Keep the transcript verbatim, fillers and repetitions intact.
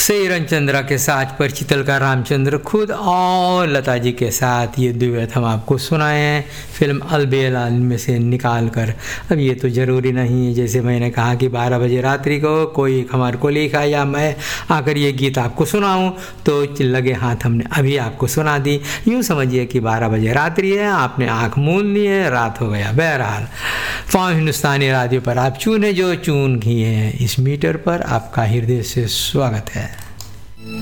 सेरन चंद्रा के साथ पर चितल का रामचंद्र खुद और लता जी के साथ ये दुएट हम आपको सुनाए हैं फिल्म अलबेला में से निकाल कर। अब ये तो ज़रूरी नहीं है, जैसे मैंने कहा कि बारह बजे रात्रि को कोई हमारे को लिखा या मैं आकर ये गीत आपको सुनाऊं तो लगे हाथ हमने अभी आपको सुना दी। यूँ समझिए कि बारह बजे रात्रि है, आपने आँख मूंद ली है, रात हो गया। बहरहाल फाम हिंदुस्तानी रेडियो पर आप चूने जो चून किए हैं इस मीटर पर आपका हृदय से स्वागत है।